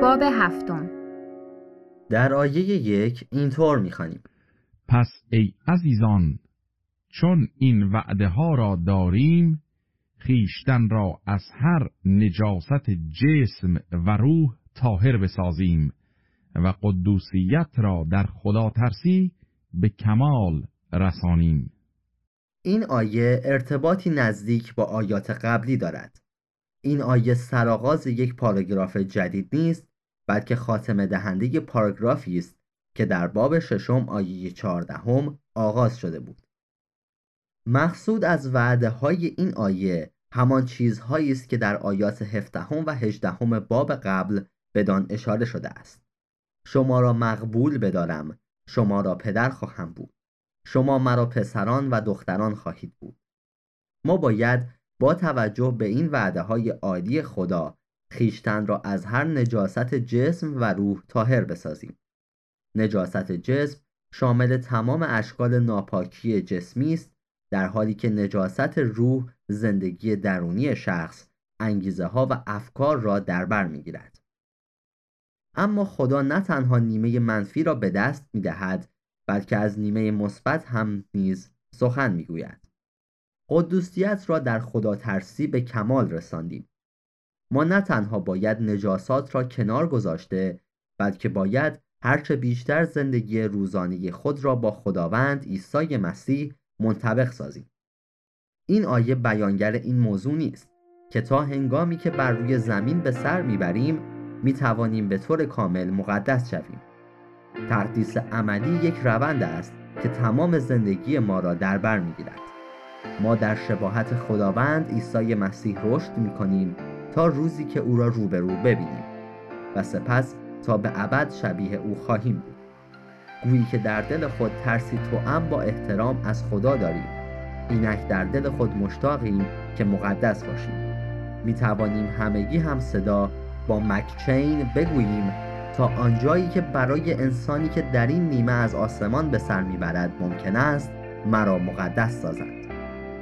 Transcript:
باب 7. در آیه 1 اینطور می‌خوانیم: پس ای عزیزان، چون این وعده ها را داریم، خویشتن را از هر نجاست جسم و روح طاهر بسازیم و قدوسیت را در خدا ترسی به کمال رسانیم. این آیه ارتباطی نزدیک با آیات قبلی دارد. این آیه سرآغاز یک پاراگراف جدید نیست، بلکه خاتمه دهنده پاراگرافی است که در باب 6 آیه 14 آغاز شده بود. مقصود از وعده های این آیه همان چیزهایی است که در آیات 17 و 18 باب قبل بدان اشاره شده است. شما را مقبول بدارم، شما را پدر خواهم بود، شما مرا پسران و دختران خواهید بود. ما باید با توجه به این وعده های عالی خدا خویشتن را از هر نجاست جسم و روح طاهر بسازیم. نجاست جسم شامل تمام اشکال ناپاکی جسمی است، در حالی که نجاست روح زندگی درونی شخص، انگیزه ها و افکار را در بر می‌گیرد. اما خدا نه تنها نیمه منفی را به دست می‌دهد، بلکه از نیمه مثبت هم نیز سخن می‌گوید. قدوسیت را در خدا ترسی به کمال رساندیم. ما نه تنها باید نجاسات را کنار گذاشته، بلکه باید هرچه بیشتر زندگی روزانه خود را با خداوند عیسی مسیح منطبق سازیم. این آیه بیانگر این موضوع نیست که تا هنگامی که بر روی زمین به سر میبریم میتوانیم به طور کامل مقدس شویم. تقدیس عملی یک روند است که تمام زندگی ما را در بر میگیرد. ما در شباهت خداوند عیسی مسیح رشد میکنیم تا روزی که او را روبرو ببینیم و سپس تا به ابد شبیه او خواهیم بود. گویی که در دل خود ترسی توأم با احترام از خدا داریم، اینک در دل خود مشتاقیم که مقدس باشیم. می توانیم همگی هم صدا با مکچین بگوییم تا آنجایی که برای انسانی که در این نیمه از آسمان به سر میبرد ممکن است مرا مقدس سازد.